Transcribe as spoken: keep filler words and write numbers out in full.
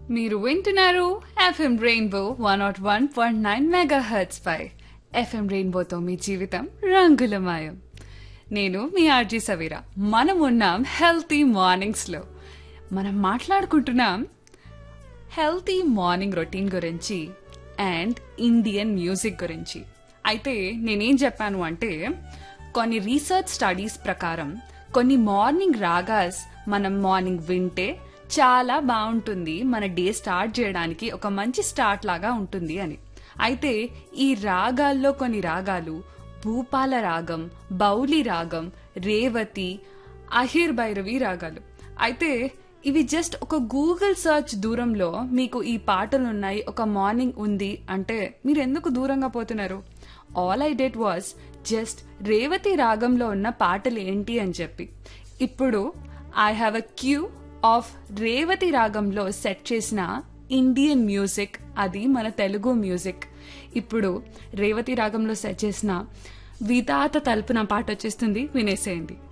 మీరు వింటున్నారు FM rainbow one not one point nine mega hertz pi. FM రెయిన్బోతో మీ జీవితం రంగులమయం. నేను మీ ఆర్జీ సవీరా. మనం ఉన్నాం హెల్తీ మార్నింగ్స్ లో. మనం మాట్లాడుకుంటున్నాం హెల్తీ మార్నింగ్ రొటీన్ గురించి అండ్ ఇండియన్ మ్యూజిక్ గురించి. అయితే నేనేం చెప్పాను అంటే, కొన్ని రీసెర్చ్ స్టడీస్ ప్రకారం కొన్ని మార్నింగ్ రాగాస్ మనం మార్నింగ్ వింటే చాలా బాగుంటుంది, మన డే స్టార్ట్ చేయడానికి ఒక మంచి స్టార్ట్ లాగా ఉంటుంది అని. అయితే ఈ రాగాల్లో కొన్ని రాగాలు భూపాల రాగం, బౌలి రాగం, రేవతి, అహిర్ భైరవి రాగాలు. అయితే ఇవి జస్ట్ ఒక గూగుల్ సర్చ్ దూరంలో మీకు ఈ పాటలు ఉన్నాయి, ఒక మార్నింగ్ ఉంది అంటే మీరు ఎందుకు దూరంగా పోతున్నారు? All I did was just Revathi రాగంలో ఉన్న పాటలు ఏంటి అని చెప్పి. ఇప్పుడు I have a queue of Revathi రాగంలో సెట్ చేసిన ఇండియన్ మ్యూజిక్, అది మన తెలుగు మ్యూజిక్. ఇప్పుడు రేవతి రాగంలో సెట్ చేసిన విధాత తలుపున పాట వచ్చేస్తుంది, వినేసేయండి.